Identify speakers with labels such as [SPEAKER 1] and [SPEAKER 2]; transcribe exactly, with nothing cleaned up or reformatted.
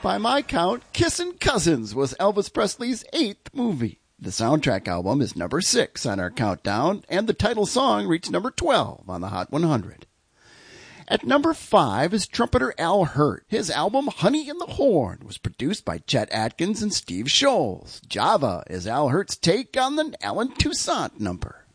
[SPEAKER 1] By my count, Kissin' Cousins was Elvis Presley's eighth movie. The soundtrack album is number six on our countdown, and the title song reached number twelve on the Hot one hundred. At number five is trumpeter Al Hirt. His album Honey in the Horn was produced by Chet Atkins and Steve Sholes. Java is Al Hirt's take on the Alan Toussaint number.